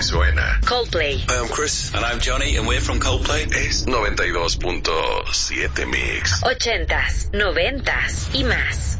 así suena. Coldplay. Hi, I'm Chris. And I'm Johnny, and we're from Coldplay. Es 92.7 Mix. 80s, 90s y más.